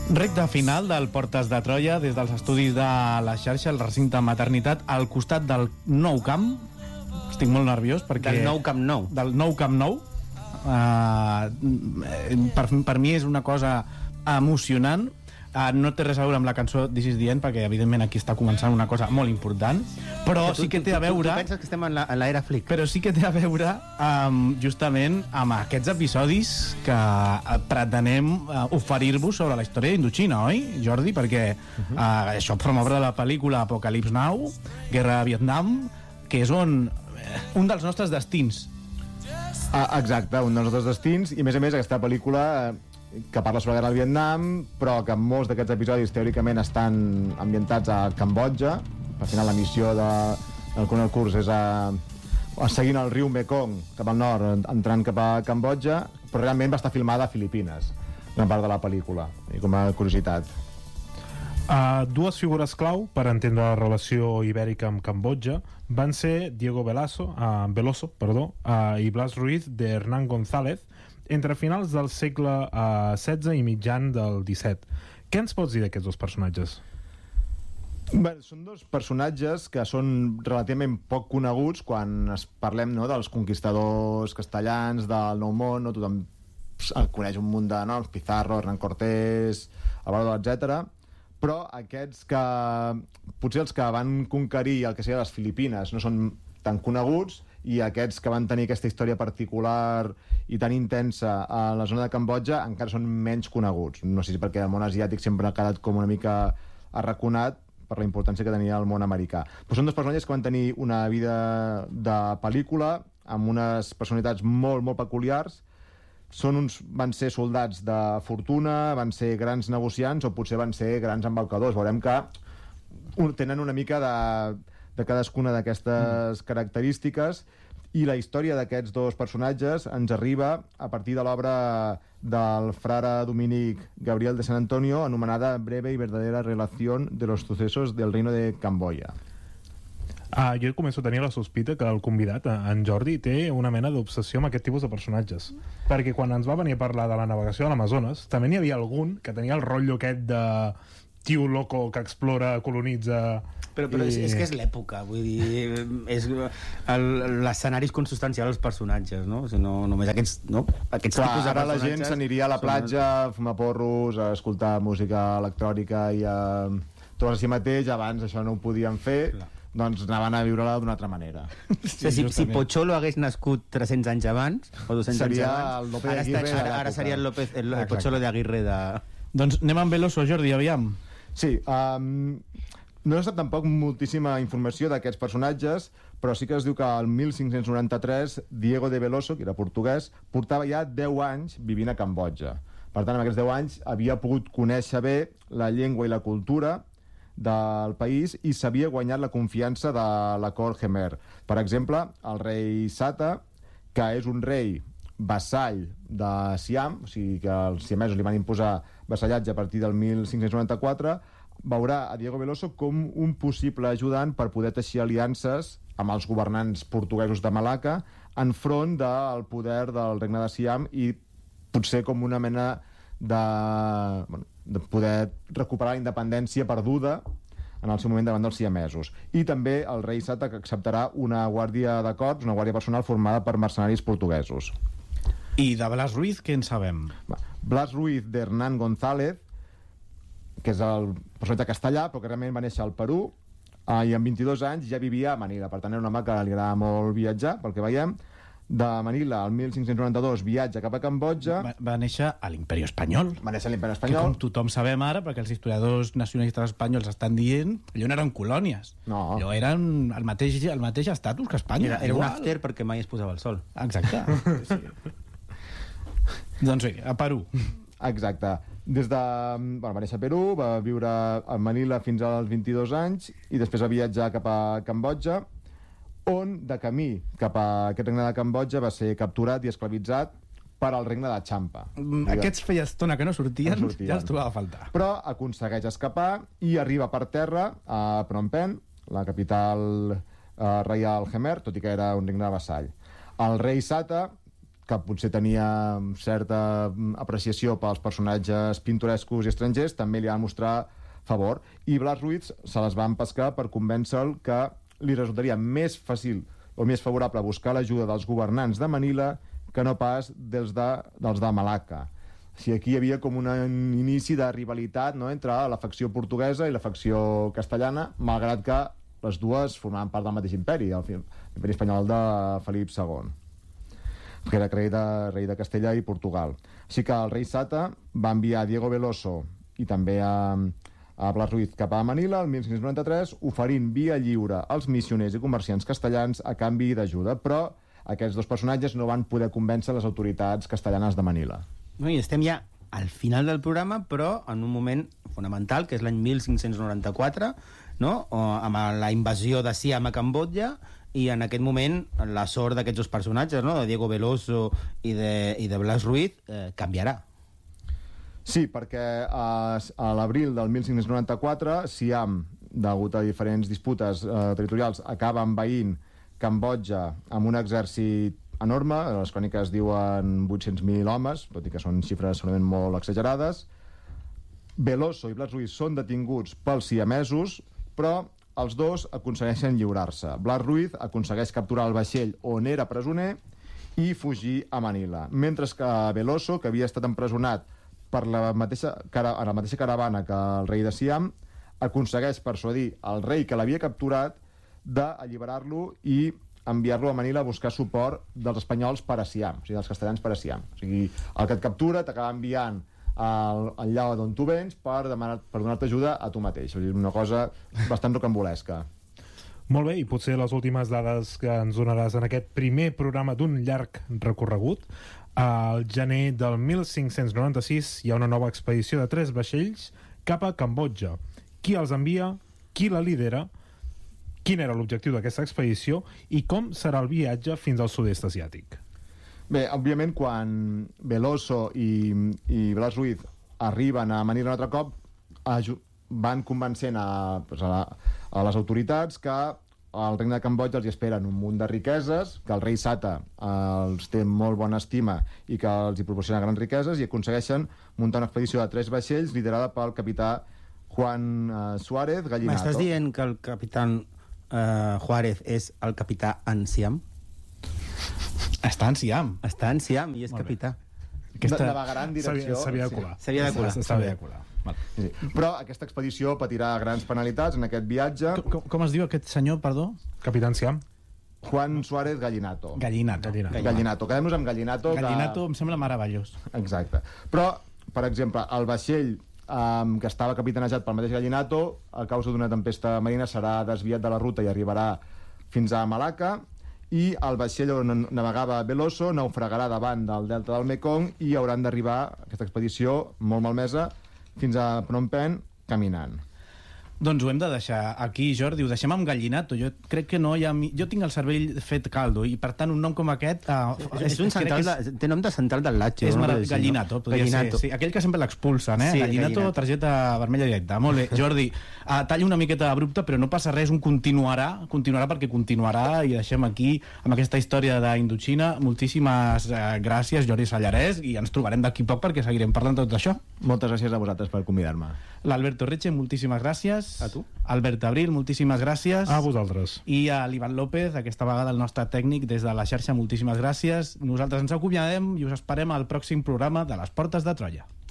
Recte final del Portes de Troia des dels estudis de la xarxa, el recinte maternitat, al costat del Nou Camp. Estic molt nerviós perquè... Del Nou Camp Nou. Del Nou Camp Nou. Per mi és una cosa emocionant. No té res a veure amb la cançó This is the End, perquè evidentment aquí està començant una cosa molt important, però sí que té a veure... Tu penses que estem en l'era flic? Però sí que té a veure justament amb aquests episodis que pretenem oferir-vos sobre la història d'Indochina, oi, Jordi? Perquè això forma part de la pel·lícula Apocalypse Now, Guerra de Vietnam, que és un dels nostres destins. Exacte, un dels nostres destins, i a més aquesta pel·lícula que parla sobre la guerra del Vietnam, però que molts d'aquests episodis teòricament estan ambientats a Cambodja. Al final la missió del Colonel Kurz és seguint el riu Mekong cap al nord, entrant cap a Cambodja, però realment va estar filmada a Filipines, una part de la pel·lícula, i com a curiositat. Dues figures clau per entendre la relació ibèrica amb Cambodja van ser Diego Veloso i Blas Ruiz de Hernán González entre finals del segle XVI i mitjan del XVII. Què ens pots dir d'aquests dos personatges? Bé, són dos personatges que són relativament poc coneguts quan parlem, no, dels conquistadors castellans del Nou Món, no? Tothom coneix un munt de noms, Pizarro, Hernán Cortés, Alvarado, etc. Però aquests que potser els que van conquerir el que seria les Filipines no són tan coneguts, i aquests que van tenir aquesta història particular i tan intensa a la zona de Cambodja encara són menys coneguts. No sé si perquè el món asiàtic sempre ha quedat com una mica arraconat per la importància que tenia el món americà. Però són dos personatges que van tenir una vida de pel·lícula amb unes personalitats molt, molt peculiars. Van ser soldats de fortuna, van ser grans negociants o potser van ser grans embaucadors. Veurem que tenen una mica de cadascuna d'aquestes característiques, i la història d'aquests dos personatges ens arriba a partir de l'obra del frare dominic Gabriel de San Antonio, anomenada Breve y verdadera relación de los sucesos del reino de Camboya. Jo començo a tenir la sospita que el convidat, en Jordi, té una mena d'obsessió amb aquest tipus de personatges, perquè quan ens va venir a parlar de la navegació a l'Amazones també n'hi havia algun que tenia el rotllo aquest de tio loco que explora, colonitza... Però és que és l'època, vull dir, és l'escenari és consubstancial als personatges, no? O sigui, no només aquests tipus de personatges... Ara la gent s'aniria a la platja a fumar porros, a escoltar música electrònica i a trobar-se a si mateix. Abans això no ho podien fer, doncs anaven a viure-la d'una altra manera. Si Pocholo hagués nascut 300 anys abans, o 200 anys abans, ara seria el Pocholo de Aguirre de... Doncs anem amb Veloso, Jordi, aviam. Sí, no s'ha tampoc moltíssima informació d'aquests personatges, però sí que es diu que el 1593 Diego de Veloso, que era portuguès, portava ja 10 anys vivint a Cambodja. Per tant, en aquests 10 anys havia pogut conèixer bé la llengua i la cultura del país i s'havia guanyat la confiança de la cort Khmer. Per exemple, el rei Sata, que és un rei vassall de Siam, o sigui que els siamesos li van imposar vassallatge a partir del 1594, veurà a Diego Veloso com un possible ajudant per poder teixir aliances amb els governants portuguesos de Malacca enfront del poder del regne de Siam, i potser com una mena de poder recuperar la independència perduda en el seu moment davant dels siamesos. I també el rei Sata, que acceptarà una guàrdia de corps, una guàrdia personal formada per mercenaris portuguesos. I de Blas Ruiz, què en sabem? Blas Ruiz de Hernán González, que és el personatge castellà, però que realment va néixer al Perú, i amb 22 anys ja vivia a Manila. Per tant, era un home que li agrada molt viatjar, pel que veiem. De Manila, al 1592, viatja cap a Cambodja. Va néixer a l'Imperi Espanyol. Va néixer a l'Imperi Espanyol. Que com tothom sabem ara, perquè els historiadors nacionalistes espanyols estan dient, allò no eren colònies. No. Allò eren el mateix estatus que Espanya. Era un after perquè mai es posava el sol. Exacte. Sí. Doncs bé, a Perú. Exacte. Va néixer a Perú, va viure a Manila fins als 22 anys i després va viatjar cap a Cambodja, on de camí cap a aquest regne de Cambodja va ser capturat i esclavitzat per al regne de Champa. Aquests feia estona que no sortien, ja els trobava a faltar. Però aconsegueix escapar i arriba per terra a Phnom Penh, la capital reial Khmer, tot i que era un regne vassall. El rei Sata que potser tenia certa apreciació pels personatges pintorescos i estrangers, també li va mostrar favor. I Blas Ruiz se les va empescar per convèncer-lo que li resultaria més fàcil o més favorable buscar l'ajuda dels governants de Manila que no pas dels de Malacca. O sigui, aquí hi havia com un inici de rivalitat, no?, entre la facció portuguesa i la facció castellana, malgrat que les dues formaven part del mateix imperi, l'imperi espanyol de Felip II, que era rei de Castella i Portugal. Així que el rei Sata va enviar a Diego Veloso i també a Blas Ruiz cap a Manila el 1593, oferint via lliure als missioners i comerciants castellans a canvi d'ajuda, però aquests dos personatges no van poder convèncer les autoritats castellanes de Manila. No, i estem ja al final del programa, però en un moment fonamental, que és l'any 1594, no?, amb la invasió de Siam a Cambodja, i en aquest moment la sort d'aquests dos personatges, no?, de Diego Veloso i de Blas Ruiz, canviarà. Sí, perquè a l'abril del 1594 Siam, degut a diferents disputes territorials, acaba envaint Cambodja amb un exèrcit enorme. Les cròniques diuen 800.000 homes, tot i que són xifres segurament molt exagerades. Veloso i Blas Ruiz són detinguts pels siamesos, però els dos aconsegueixen lliurar-se. Blas Ruiz aconsegueix capturar el vaixell on era presoner i fugir a Manila, mentre que Veloso, que havia estat empresonat per en la mateixa caravana que el rei de Siam, aconsegueix persuadir el rei que l'havia capturat d'alliberar-lo i enviar-lo a Manila a buscar suport dels espanyols per a Siam, o sigui, dels castellans per a Siam. O sigui, el que et captura t'acaba enviant allà d'on tu vens per donar-te ajuda a tu mateix. O sigui, una cosa bastant rocambolesca. Molt bé, i potser les últimes dades que ens donaràs en aquest primer programa d'un llarg recorregut. Al gener del 1596 hi ha una nova expedició de 3 vaixells cap a Cambodja. Qui els envia? Qui la lidera? Quin era l'objectiu d'aquesta expedició? I com serà el viatge fins al sud-est asiàtic? Bé, òbviament, quan Veloso i Blas Ruiz arriben a Manila un altre cop, van convencent a les autoritats que al regne de Cambodja els hi esperen un munt de riqueses, que el rei Sata els té molt bona estima i que els hi proporciona grans riqueses, i aconsegueixen muntar una expedició de 3 vaixells liderada pel capità Juan Suárez Gallinato. M'estàs dient que el capità Juárez és el capità en Siam? Està en Siam. Està en Siam i és capità. Navegarà en direcció... S'havia de colar. S'havia de colar. S'havia de colar. Sí. Però aquesta expedició patirà grans penalitats en aquest viatge. Com es diu aquest senyor, perdó? Capitán Siam. Juan Suárez Gallinato. Gallinato. Quedem-nos amb Gallinato. Gallinato em sembla meravellós. Exacte. Però, per exemple, el vaixell que estava capitanejat pel mateix Gallinato, a causa d'una tempesta marina, serà desviat de la ruta i arribarà fins a Malacca, i el vaixell on navegava Veloso naufragarà davant del delta del Mekong i hauran d'arribar, aquesta expedició molt malmesa, fins a Phnom Penh caminant. Doncs ho hem de deixar aquí, Jordi, ho deixem amb Gallinato. Jo crec que no hi ha... Jo tinc el cervell fet caldo i, per tant, un nom com aquest... És un central té nom de central del Lazio. És Gallinato, podria ser. Sí, aquell que sempre l'expulsen, eh? Sí, Gallinato, targeta vermella directa. Molt bé, Jordi, talla una miqueta abrupta, però no passa res, un continuarà perquè continuarà, i deixem aquí, amb aquesta història d'Indoxina. Moltíssimes gràcies, Jordi Sallarès, i ens trobarem d'aquí poc perquè seguirem parlant de tot això. Moltes gràcies a vosaltres per convidar-me. L'Alberto Reche, moltíssimes gràcies. A tu. Albert Abril, moltíssimes gràcies. A vosaltres. I a l'Ivan López, aquesta vegada el nostre tècnic des de la xarxa, moltíssimes gràcies. Nosaltres ens acomiadem i us esperem al pròxim programa de Les Portes de Troia.